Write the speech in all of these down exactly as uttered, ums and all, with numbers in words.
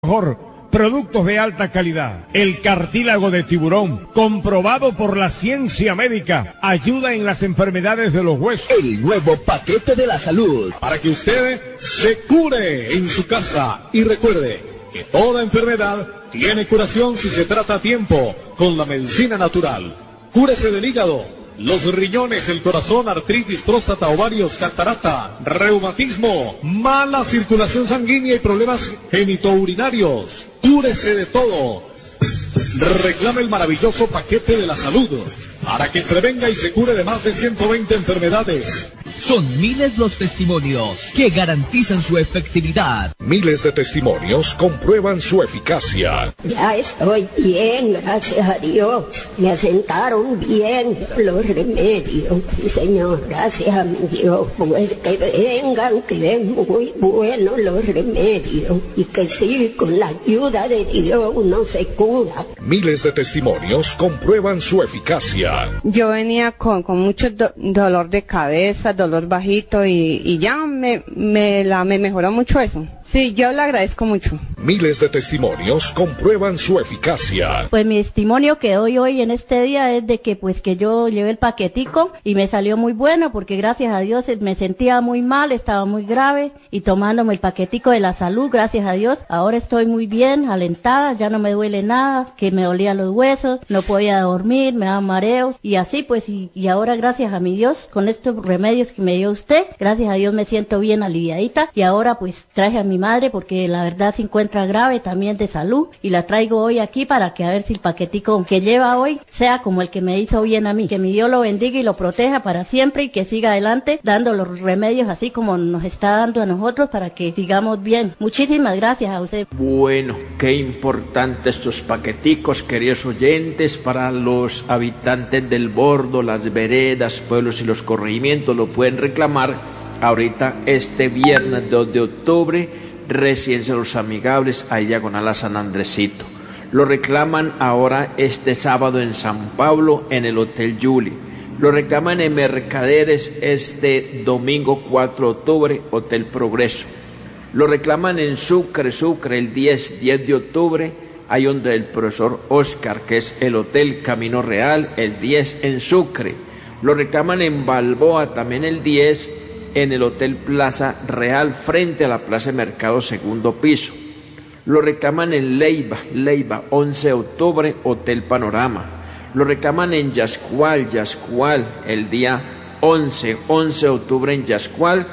Mejor, productos de alta calidad. El cartílago de tiburón, comprobado por la ciencia médica, ayuda en las enfermedades de los huesos. El nuevo paquete de la salud, para que usted se cure en su casa. Y recuerde que toda enfermedad tiene curación si se trata a tiempo con la medicina natural. Cúrese del hígado, los riñones, el corazón, artritis, próstata, ovarios, catarata, reumatismo, mala circulación sanguínea y problemas genitourinarios. Cúrese de todo. Reclame el maravilloso paquete de la salud para que prevenga y se cure de más de ciento veinte enfermedades. Son miles los testimonios que garantizan su efectividad. Miles de testimonios comprueban su eficacia. Ya estoy bien, gracias a Dios. Me asentaron bien los remedios. Sí, Señor, gracias a mi Dios. Pues que vengan, que ven muy buenos los remedios. Y que sí, con la ayuda de Dios uno se cura. Miles de testimonios comprueban su eficacia. Yo venía con, con mucho do dolor de cabeza, dolor bajito y, y ya me, me, la, me mejoró mucho eso. Sí, yo le agradezco mucho. Miles de testimonios comprueban su eficacia. Pues mi testimonio que doy hoy en este día es de que pues que yo llevé el paquetico y me salió muy bueno porque gracias a Dios me sentía muy mal, estaba muy grave y tomándome el paquetico de la salud, gracias a Dios, ahora estoy muy bien, alentada, ya no me duele nada, que me dolían los huesos, no podía dormir, me daban mareos y así pues y, y ahora gracias a mi Dios, con estos remedios que me dio usted, gracias a Dios me siento bien aliviadita y ahora pues traje a mi madre porque la verdad se encuentra grave también de salud y la traigo hoy aquí para que a ver si el paquetico que lleva hoy sea como el que me hizo bien a mí. Que mi Dios lo bendiga y lo proteja para siempre y que siga adelante dando los remedios así como nos está dando a nosotros para que sigamos bien. Muchísimas gracias a usted. Bueno, qué importante estos paqueticos, queridos oyentes, para los habitantes del Bordo, las veredas, pueblos y los corregimientos. Lo pueden reclamar ahorita este viernes dos de octubre, Residencia Los Amigables, ahí diagonal a San Andresito. Lo reclaman ahora este sábado en San Pablo, en el Hotel Juli. Lo reclaman en Mercaderes este domingo cuatro de octubre, Hotel Progreso. Lo reclaman en Sucre, Sucre, el diez de octubre, ahí donde el profesor Oscar, que es el Hotel Camino Real, el diez en Sucre. Lo reclaman en Balboa, también el diez, en el Hotel Plaza Real, frente a la Plaza de Mercado, segundo piso. Lo reclaman en Leiva, Leiva, once de octubre, Hotel Panorama. Lo reclaman en Yascual, Yascual, el día once, once de octubre en Yascual,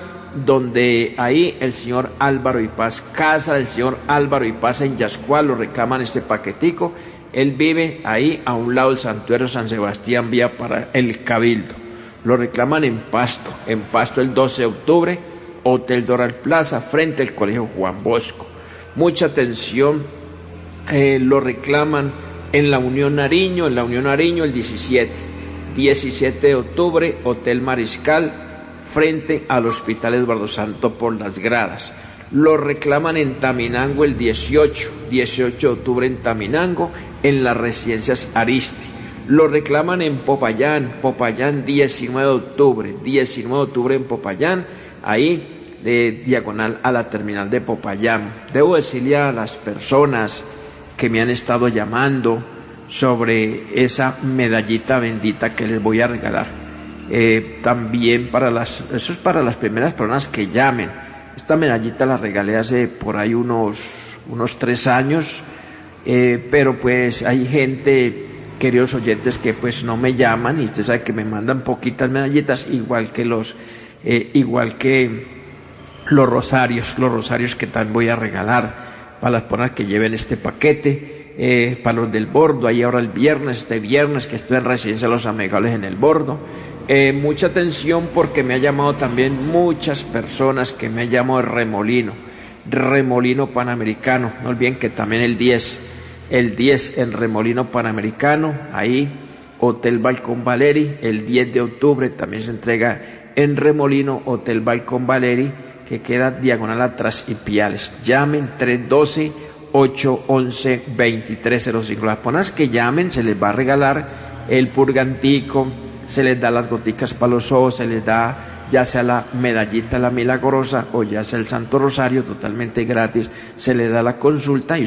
donde ahí el señor Álvaro y Paz, casa del señor Álvaro y Paz en Yascual, lo reclaman este paquetico. Él vive ahí a un lado del Santuario San Sebastián, vía para el Cabildo. Lo reclaman en Pasto, en Pasto el doce de octubre, Hotel Doral Plaza, frente al Colegio Juan Bosco. Mucha atención, eh, lo reclaman en la Unión Nariño, en la Unión Nariño el diecisiete, diecisiete de octubre, Hotel Mariscal, frente al Hospital Eduardo Santo por las Gradas. Lo reclaman en Taminango el dieciocho, dieciocho de octubre en Taminango, en las residencias Aristi. Lo reclaman en Popayán, Popayán diecinueve de octubre, diecinueve de octubre en Popayán, ahí de diagonal a la terminal de Popayán. Debo decirle a las personas que me han estado llamando sobre esa medallita bendita que les voy a regalar. Eh, también para las, eso es para las primeras personas que llamen. Esta medallita la regalé hace por ahí unos, unos tres años, eh, pero pues hay gente, queridos oyentes, que pues no me llaman y usted sabe que me mandan poquitas medallitas, igual que los eh, igual que los rosarios, los rosarios que también voy a regalar para las personas que lleven este paquete, eh, para los del Bordo, ahí ahora el viernes, este viernes que estoy en Residencia Los Amigables en el Bordo. Eh, mucha atención porque me ha llamado también muchas personas que me han llamado de Remolino, Remolino Panamericano, no olviden que también el diez, el diez en Remolino Panamericano, ahí Hotel Balcón Valeri, el diez de octubre también se entrega en Remolino, Hotel Balcón Valeri, que queda diagonal atrás y Piales. Llamen tres uno dos, ocho uno uno, dos tres cero cinco. Las personas que llamen se les va a regalar el purgantico, se les da las goticas para los ojos, se les da ya sea la medallita, la milagrosa, o ya sea el Santo Rosario, totalmente gratis, se le da la consulta y